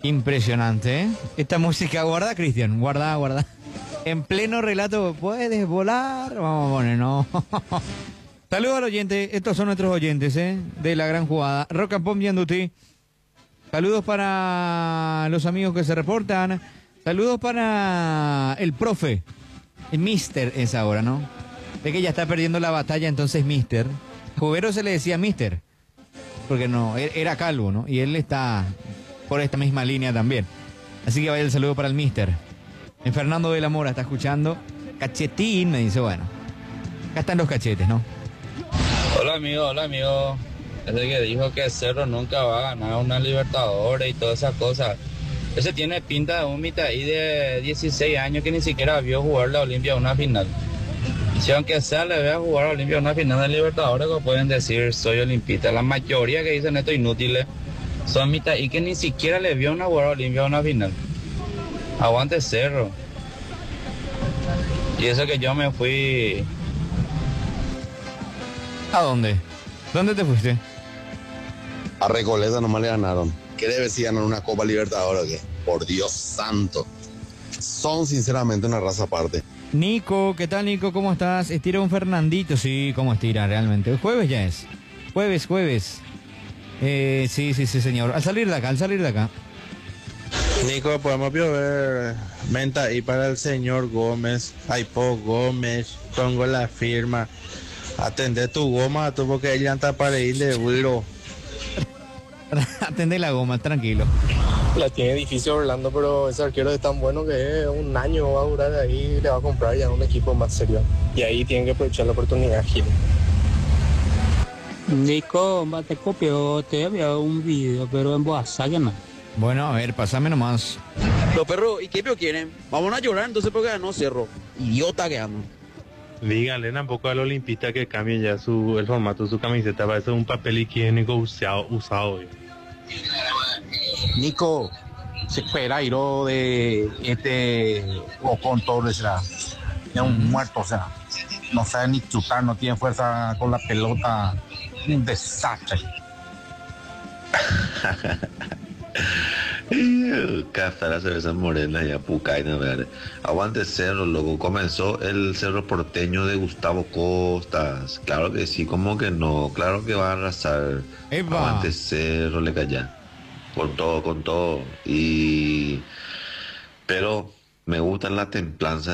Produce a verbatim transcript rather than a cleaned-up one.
Impresionante, ¿eh? Esta música, guarda, Cristian, guarda, guarda. En pleno relato, ¿puedes volar? Vamos a poner, no. Saludos al oyente, estos son nuestros oyentes, ¿eh? De la gran jugada. Rock and Pop Yanduti. Saludos para los amigos que se reportan. Saludos para el profe. El mister es ahora, ¿no? De que ya está perdiendo la batalla, entonces mister. Jubero se le decía mister. Porque no, era calvo, ¿no? Y él está por esta misma línea también. Así que vaya el saludo para el mister. En Fernando de la Mora está escuchando. Cachetín, me dice, bueno. Acá están los cachetes, ¿no? Hola amigo, hola amigo. Desde que dijo que Cerro nunca va a ganar una Libertadores y todas esas cosas. Ese tiene pinta de un mitad de dieciséis años que ni siquiera vio jugar la Olimpia una final. Si aunque sea le vea jugar a Olimpia una final de Libertadores, pues pueden decir soy olimpista. La mayoría que dicen esto inútiles son mitad y que ni siquiera le vio una jugar a Olimpia una final. Aguante Cerro. Y eso que yo me fui. ¿A dónde? ¿Dónde te fuiste? A Recoleta nomás le ganaron. ¿Qué debe si ganar una Copa Libertadores o qué? Por Dios santo. Son sinceramente una raza aparte. Nico, ¿qué tal, Nico? ¿Cómo estás? Estira un Fernandito, sí, ¿cómo estira realmente? El jueves ya es. Jueves, jueves. Eh, sí, sí, sí, señor. Al salir de acá, al salir de acá. Nico, podemos ver venta ahí para el señor Gómez. Aipo Gómez, pongo la firma. Atende tu goma, tú porque ella anda para ir de vuelo. Atende la goma, tranquilo. La tiene difícil Orlando, pero ese arquero es tan bueno que es un año va a durar ahí, le va a comprar ya un equipo más serio. Y ahí tienen que aprovechar la oportunidad, Gil. Nico, te copió, te había un video, pero en WhatsApp que no. Bueno, a ver, pasame nomás. Los perros, ¿y qué peor quieren? Vamos a llorar entonces porque ganó Cerro. Idiota que ando. Díganle tampoco al olimpista que cambie ya su, el formato de su camiseta. Parece un papel higiénico usado. usado Nico, se espera Iro de este Ocon Torres, será. Es un muerto, o sea, no sabe ni chutar, no tiene fuerza con la pelota. Un desastre. Casta la cerveza morena y Apucaina, ¿verdad? Aguante Cerro, loco. Comenzó el Cerro Porteño de Gustavo Costas. Claro que sí, como que no. Claro que va a arrasar. ¡Epa! Aguante Cerro, le calla. Con todo, con todo. Y... Pero me gusta la templanza